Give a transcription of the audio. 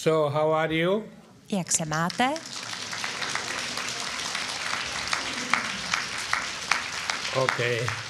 So, how are you? Jak se máte? Okay.